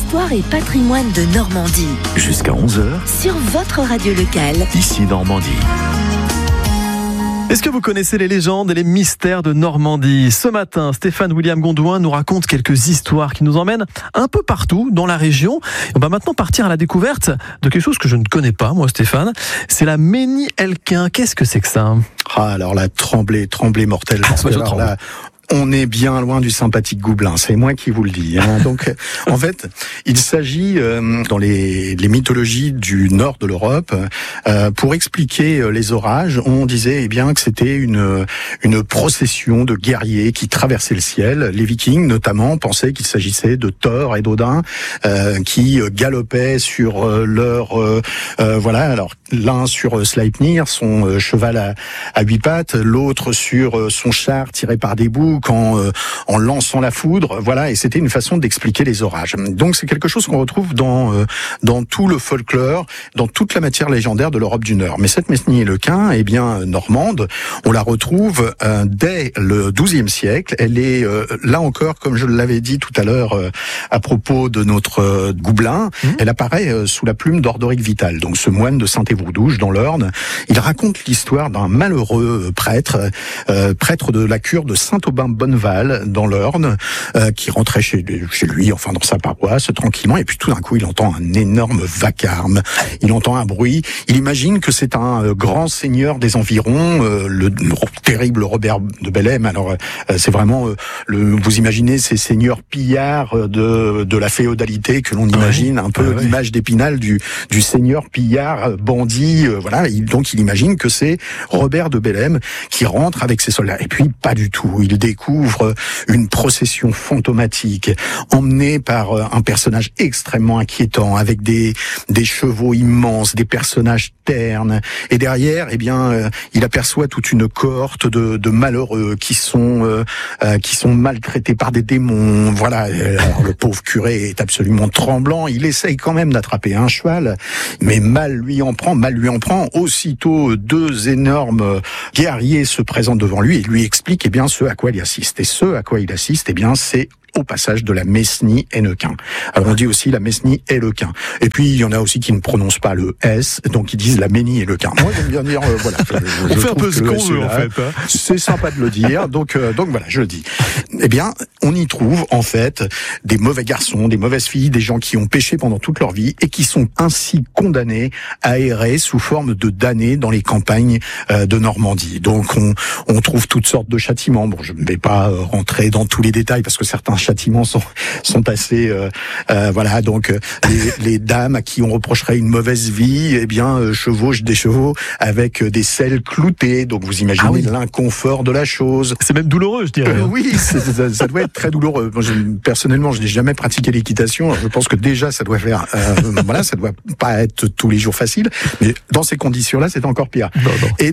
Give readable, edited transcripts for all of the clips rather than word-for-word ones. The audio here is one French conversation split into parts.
Histoire et patrimoine de Normandie. Jusqu'à 11h, Sur votre radio locale. ici Normandie. Est-ce que vous connaissez les légendes et les mystères de Normandie ? Ce matin, Stéphane William Gondouin nous raconte quelques histoires qui nous emmènent un peu partout dans la région. On va maintenant partir à la découverte de quelque chose que je ne connais pas, moi Stéphane. C'est la Ménie-Elquin. Qu'est-ce que c'est que ça ? Alors là, tremblez mortel. Ah, moi, je Alors tremble. là, on est bien loin du sympathique Goublin, c'est moi qui vous le dis. Donc, en fait, il s'agit dans les mythologies du nord de l'Europe, pour expliquer les orages, on disait bien que c'était une procession de guerriers qui traversaient le ciel. Les Vikings, notamment, pensaient qu'il s'agissait de Thor et d'Odin qui galopaient sur alors l'un sur Sleipnir, son cheval à 8 pattes, l'autre sur son char tiré par des boucs en lançant la foudre, voilà, et c'était une façon d'expliquer les orages. Donc c'est quelque chose qu'on retrouve dans tout le folklore, dans toute la matière légendaire de l'Europe du Nord. Mais cette Ménie-Elquin, normande, on la retrouve dès le XIIe siècle. Elle est là encore, comme je l'avais dit tout à l'heure à propos de notre Goublin, elle apparaît sous la plume d'Ordoric Vital, donc ce moine de Saint-Évrou-d'Ouge dans l'Orne. Il raconte l'histoire d'un malheureux prêtre de la cure de Saint-Aubin-Bonneval dans l'Orne, qui rentrait chez lui, enfin dans sa paroisse, tranquillement, et puis tout d'un coup il entend un énorme vacarme, il entend un bruit, il imagine que c'est un grand seigneur des environs, le terrible Robert de Bellême. Alors c'est vraiment, vous imaginez ces seigneurs pillards de la féodalité que l'on imagine, un peu l'image d'Épinal du seigneur pillard, bandit, voilà, donc il imagine que c'est Robert de Bellême qui rentre avec ses soldats, et puis pas du tout, il découvre une procession fantomatique emmenée par un personnage extrêmement inquiétant avec des chevaux immenses, des personnages ternes, et derrière, il aperçoit toute une cohorte de malheureux qui sont maltraités par des démons. Voilà, alors, le pauvre curé est absolument tremblant, il essaye quand même d'attraper un cheval, mais mal lui en prend. Aussitôt, deux énormes guerriers se présentent devant lui et lui expliquent ce à quoi il assiste. Et ce à quoi il assiste, c'est au passage de la Ménie-Elquin. Alors on dit aussi la Ménie-Elquin. Et puis il y en a aussi qui ne prononcent pas le S, donc ils disent la Ménie-Elquin. Moi j'aime bien dire, voilà. On fait un peu ce qu'on veut en fait. C'est sympa de le dire, donc voilà, je le dis. On y trouve en fait des mauvais garçons, des mauvaises filles, des gens qui ont péché pendant toute leur vie et qui sont ainsi condamnés à errer sous forme de damnés dans les campagnes de Normandie. Donc on trouve toutes sortes de châtiments. Bon, je ne vais pas rentrer dans tous les détails parce que certains châtiments sont assez voilà, donc les dames à qui on reprocherait une mauvaise vie chevauchent des chevaux avec des selles cloutées, donc vous imaginez l'inconfort de la chose. C'est même douloureux, je dirais. Oui, ça doit être très douloureux. Moi, personnellement, je n'ai jamais pratiqué l'équitation. Je pense que déjà ça doit faire voilà, ça doit pas être tous les jours facile, mais dans ces conditions-là, c'est encore pire. Non.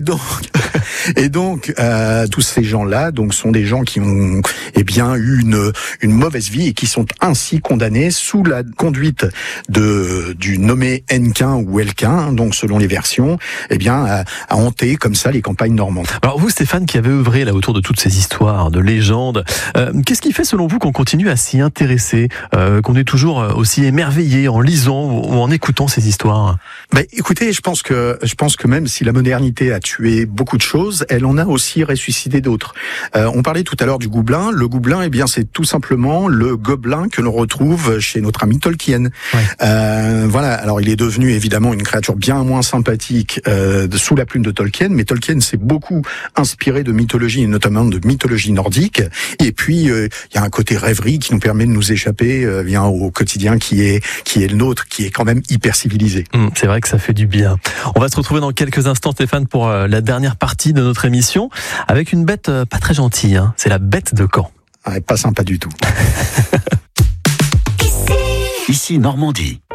Et donc tous ces gens-là sont des gens qui ont eu une mauvaise vie et qui sont ainsi condamnés sous la conduite du nommé Hennequin ou Elquin, donc selon les versions, à hanter comme ça les campagnes normandes. Alors vous, Stéphane, qui avez œuvré là autour de toutes ces histoires, de légendes, qu'est-ce qui fait selon vous qu'on continue à s'y intéresser, qu'on est toujours aussi émerveillé en lisant ou en écoutant ces histoires ? Écoutez, je pense que même si la modernité a tué beaucoup de choses, elle en a aussi ressuscité d'autres. On parlait tout à l'heure du Goublin. Le Goublin, c'est tout simplement le gobelin que l'on retrouve chez notre ami Tolkien. Voilà. Alors, il est devenu évidemment une créature bien moins sympathique sous la plume de Tolkien, mais Tolkien s'est beaucoup inspiré de mythologie, et notamment de mythologie nordique. Et puis, il y a un côté rêverie qui nous permet de nous échapper au quotidien qui est le nôtre, qui est quand même hyper civilisé. C'est vrai que ça fait du bien. On va se retrouver dans quelques instants, Stéphane, pour la dernière partie de notre émission, avec une bête pas très gentille. C'est la bête de Caen. Pas sympa du tout. Ici Normandie.